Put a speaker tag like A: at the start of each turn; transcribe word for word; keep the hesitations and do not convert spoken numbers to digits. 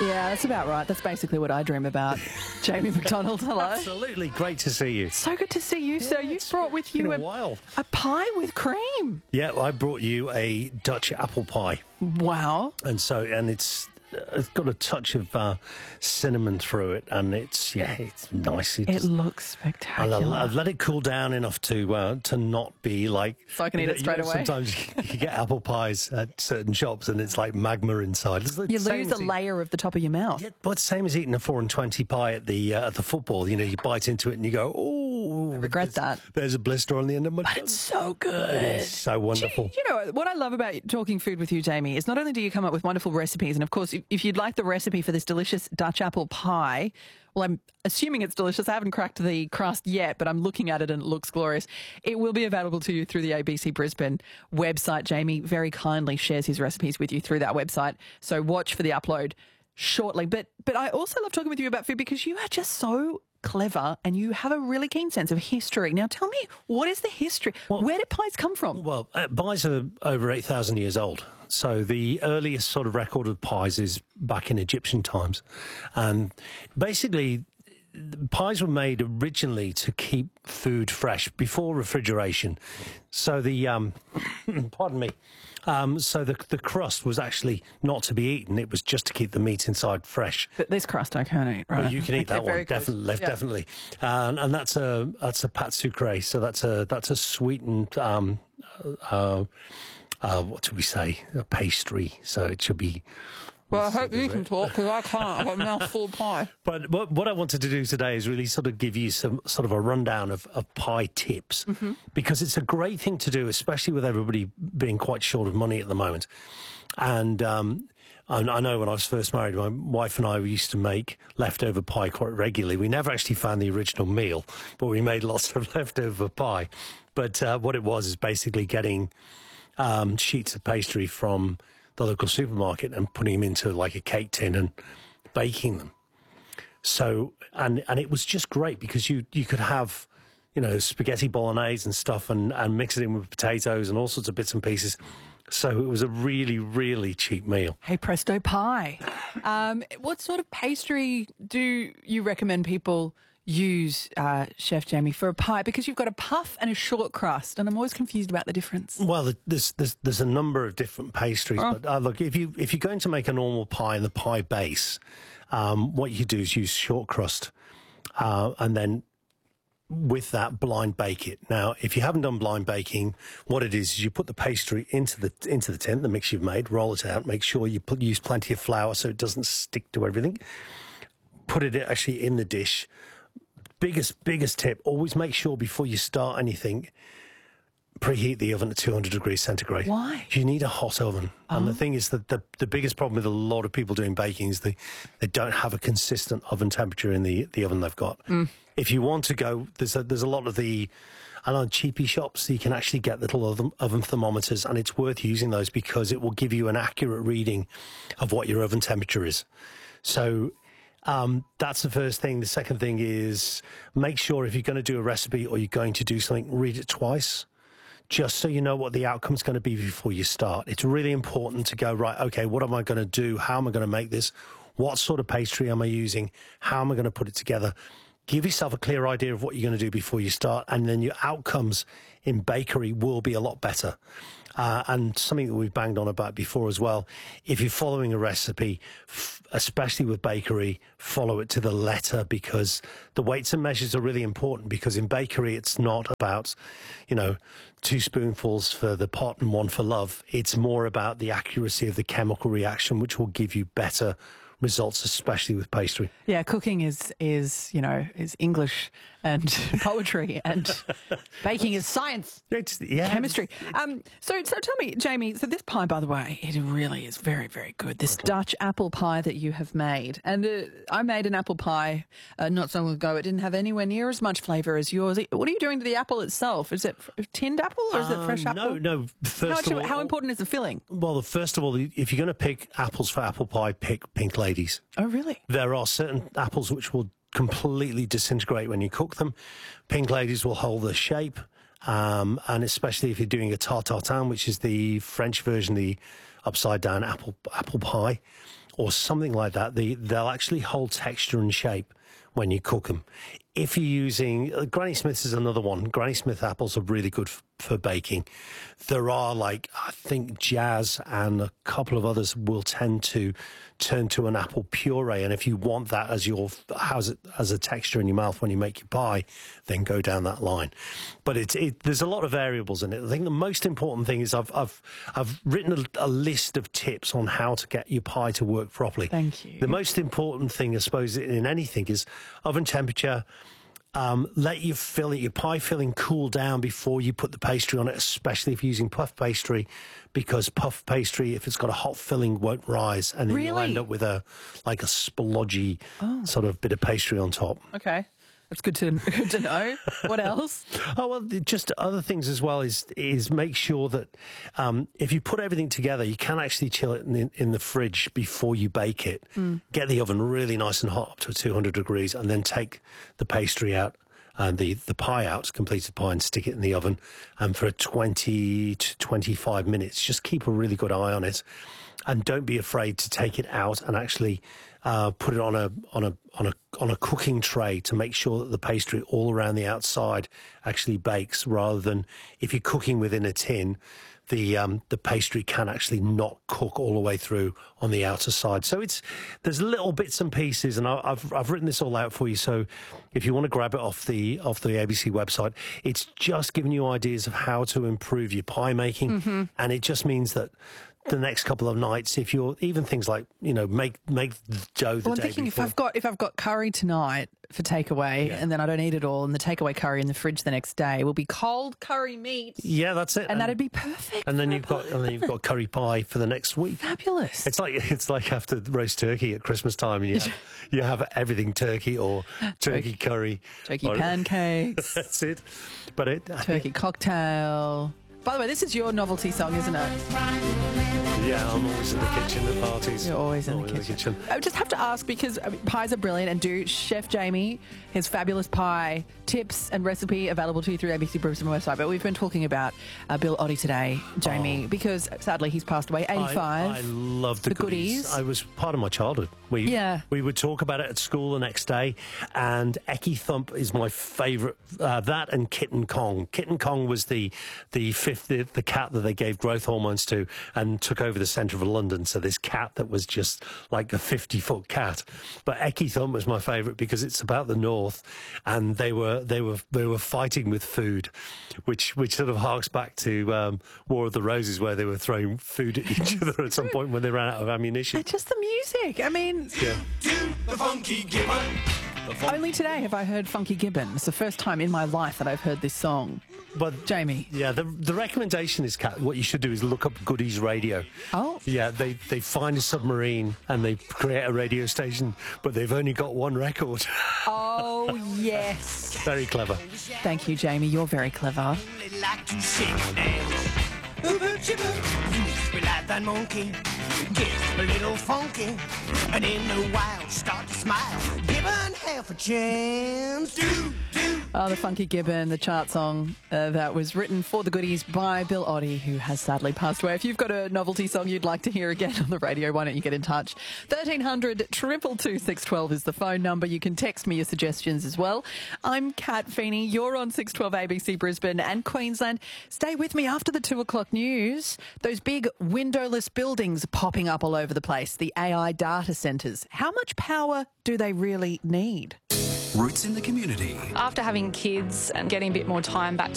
A: Yeah, that's about right. That's basically what I dream about. Jamie McDonald, hello.
B: Absolutely. Great to see you.
A: So good to see you, sir.
B: Yeah,
A: You've
B: it's
A: brought with you
B: been
A: a,
B: a while.
A: a pie with cream.
B: Yeah, I brought you a Dutch apple pie.
A: Wow.
B: And so, and it's, it's got a touch of uh, cinnamon through it, and it's, yeah, it's nice. It,
A: It
B: just,
A: looks spectacular.
B: I'll, I've let it cool down enough to uh, to not be like...
A: So I can eat it straight
B: you know,
A: away?
B: Sometimes you get apple pies at certain shops and it's like magma inside. It's the
A: You
B: same
A: lose
B: as
A: a
B: eat-
A: layer of the top of your mouth.
B: Yeah, but it's the same as eating a four and twenty pie at the uh, at the football. You know, you bite into it and you go, oh... I
A: regret that.
B: There's a blister on the end of my
A: But
B: tongue.
A: it's so good.
B: It is so wonderful.
A: You know, what I love about talking food with you, Jamie, is not only do you come up with wonderful recipes, and of course, if, if you'd like the recipe for this delicious Dutch apple pie, well, I'm assuming it's delicious. I haven't cracked the crust yet, but I'm looking at it and it looks glorious. It will be available to you through the A B C Brisbane website. Jamie very kindly shares his recipes with you through that website. So watch for the upload shortly. But but I also love talking with you about food because you are just so clever and you have a really keen sense of history. Now, tell me, what is the history?
B: Well,
A: Where did pies come from?
B: Well, uh, pies are over eight thousand years old. So the earliest sort of record of pies is back in Egyptian times. And basically, pies were made originally to keep food fresh before refrigeration. So the, um, pardon me, um, so the, the crust was actually not to be eaten. It was just to keep the meat inside fresh.
A: But this crust I can't eat, right?
B: Well, you can eat
A: Okay,
B: that
A: very
B: one,
A: good.
B: definitely,
A: Yeah.
B: definitely. And, and that's a that's a pâte sucrée. So that's a that's a sweetened, um, uh, uh, what do we say, a pastry. So it should be.
A: Well, I hope you can talk because I can't. I've got a mouthful of pie.
B: But what, what I wanted to do today is really sort of give you some sort of a rundown of, of pie tips,
A: Mm-hmm.
B: because it's a great thing to do, especially with everybody being quite short of money at the moment. And um, I, I know when I was first married, my wife and I we used to make leftover pie quite regularly. We never actually found the original meal, but we made lots of leftover pie. But uh, what it was is basically getting um, sheets of pastry from the local supermarket and putting them into like a cake tin and baking them. So, and and it was just great because you you could have, you know, spaghetti bolognese and stuff and, and mix it in with potatoes and all sorts of bits and pieces. So it was a really, really cheap meal.
A: Hey, presto pie. Um, what sort of pastry do you recommend people use, uh, Chef Jamie, for a pie? Because you've got a puff and a short crust, and I'm always confused about the difference.
B: Well, there's there's, there's a number of different pastries,
A: Oh.
B: but uh, look, if you if you're going to make a normal pie in the pie base, um, what you do is use short crust, uh, and then with that blind bake it. Now, if you haven't done blind baking, what it is is you put the pastry into the into the tin, the mix you've made, roll it out, make sure you put, use plenty of flour so it doesn't stick to everything. Put it actually in the dish. Biggest, biggest tip, always make sure before you start anything, preheat the oven at two hundred degrees centigrade.
A: Why?
B: You need a hot oven. And the thing is that the, the biggest problem with a lot of people doing baking is they, they don't have a consistent oven temperature in the, the oven they've got. If you want to go, there's a, there's a lot of the, I know, cheapy shops, you can actually get little oven, oven thermometers, and it's worth using those because it will give you an accurate reading of what your oven temperature is. So Um, that's the first thing. The second thing is make sure if you're going to do a recipe or you're going to do something, read it twice, just so you know what the outcome's going to be before you start. It's really important to go, right, okay, what am I going to do? How am I going to make this? What sort of pastry am I using? How am I going to put it together? Give yourself a clear idea of what you're going to do before you start, and then your outcomes in bakery will be a lot better. Uh, and something that we've banged on about before as well, if you're following a recipe, f- especially with bakery, follow it to the letter, because the weights and measures are really important, because in bakery it's not about, you know, two spoonfuls for the pot and one for love. It's more about the accuracy of the chemical reaction, which will give you better results, especially with pastry.
A: Yeah, cooking is, is you know, is English and poetry, and baking is science,
B: It's, yeah,
A: chemistry. Um, so, so tell me, Jamie, so this pie, by the way, it really is very, very good. This Dutch apple pie that you have made. And uh, I made an apple pie uh, not so long ago. It didn't have anywhere near as much flavour as yours. What are you doing to the apple itself? Is it f- tinned apple or is it fresh
B: Um,
A: apple?
B: No, no. First
A: How,
B: of
A: actually,
B: all,
A: how important is the filling?
B: Well, first of all, if you're going to pick apples for apple pie, pick pink ladies.
A: Oh, really?
B: There are certain apples which will completely disintegrate when you cook them. Pink ladies will hold their shape, um, and especially if you're doing a tarte tatin, which is the French version, the upside down apple apple pie. or something like that, they, they'll actually hold texture and shape when you cook them. If you're using, uh, Granny Smith's is another one. Granny Smith apples are really good f- for baking. There are, like, I think Jazz and a couple of others will tend to turn to an apple puree. And if you want that as your, as a, as a texture in your mouth when you make your pie, then go down that line. But it, it, there's a lot of variables in it. I think the most important thing is I've, I've, I've written a, a list of tips on how to get your pie to work properly.
A: Thank you.
B: The most important thing, I suppose, in anything is oven temperature. Um, let your filling, your pie filling cool down before you put the pastry on it, especially if you're using puff pastry, because puff pastry, if it's got a hot filling, won't rise, and then
A: Really?
B: you'll end up with a like a splodgy
A: Oh.
B: sort of bit of pastry on top.
A: Okay. That's good to, good to know. What else?
B: Oh, well, just other things as well is is make sure that um, if you put everything together, you can actually chill it in the, in the fridge before you bake it. Mm. Get the oven really nice and hot up to two hundred degrees, and then take the pastry out and the, the pie out, completed pie, and stick it in the oven. And for twenty to twenty-five minutes, just keep a really good eye on it. And don't be afraid to take it out and actually uh, put it on a on a on a on a cooking tray to make sure that the pastry all around the outside actually bakes, rather than if you're cooking within a tin, the um, the pastry can actually not cook all the way through on the outer side. So it's there's little bits and pieces, and I, I've I've written this all out for you. So if you want to grab it off the off the A B C website, it's just giving you ideas of how to improve your pie making, mm-hmm. and it just means that the next couple of nights, if you're even things like, you know, make make the dough the
A: Well, I'm
B: day
A: thinking
B: before.
A: if I've got if I've got curry tonight for takeaway,
B: Yeah.
A: and then I don't eat it all, and the takeaway curry in the fridge the next day will be cold curry meat,
B: Yeah, that's it.
A: and that'd be perfect.
B: And then
A: for a
B: you've got
A: pie.
B: and then you've got curry pie for the next week.
A: Fabulous.
B: It's like it's like after roast turkey at Christmas time, and you have, you have everything turkey or turkey curry,
A: Turkey
B: or-
A: pancakes,
B: That's it. But it,
A: turkey cocktail. By the way, this is your novelty song, isn't it?
B: yeah, I'm always in the kitchen at parties.
A: You're always in,
B: Always
A: the, kitchen. I just have to ask, because I mean, pies are brilliant, and do Chef Jamie, his fabulous pie tips and recipe available to you through A B C Brisbane website. But we've been talking about uh, Bill Oddie today, Jamie,
B: Oh.
A: because sadly he's passed away, eighty-five.
B: I, I love the,
A: The goodies.
B: I was part of my childhood. We
A: Yeah.
B: we would talk about it at school the next day, and Ecky Thump is my favourite. Uh, that and Kitten Kong. Kitten Kong was the the fifth the, the cat that they gave growth hormones to and took over the centre of London. So this cat that was just like a fifty foot cat. But Ecky Thump was my favourite because it's about the north, and they were they were they were fighting with food, which which sort of harks back to um, War of the Roses, where they were throwing food at each other at some point when they ran out of ammunition.
A: It's just the music. I mean,
B: Yeah.
C: The funky gibbon. The fun-
A: only today have I heard Funky Gibbon. It's the first time in my life that I've heard this song.
B: But
A: Jamie.
B: yeah, the the recommendation is, Kat, what you should do is look up Goodies Radio.
A: Oh.
B: Yeah, they they find a submarine and they create a radio station, but they've only got one record.
A: Oh, yes.
B: Very clever.
A: Thank you, Jamie. You're very clever.
C: They like to shake and dance. Ooba chibba, we like that monkey. Get a little funky, and in the wild start to smile. Gibbon half a chance. Do, do.
A: Oh, the Funky Gibbon, the chart song uh, that was written for the Goodies by Bill Oddie, who has sadly passed away. If you've got a novelty song you'd like to hear again on the radio, why don't you get in touch? thirteen hundred, two two two, six one two is the phone number. You can text me your suggestions as well. I'm Kat Feeney. You're on six twelve A B C Brisbane and Queensland. Stay with me after the two o'clock news. Those big windowless buildings popping up all over the place, the A I data centres. How much power do they really need?
D: Roots in the community.
E: After having kids and getting a bit more time back